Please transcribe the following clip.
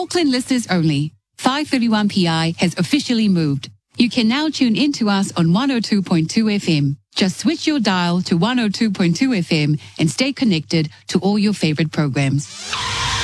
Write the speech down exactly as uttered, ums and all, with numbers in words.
Auckland listeners only. five thirty-one P I has officially moved. You can now tune in to us on one oh two point two F M. Just switch your dial to one oh two point two F M and stay connected to all your favorite programs.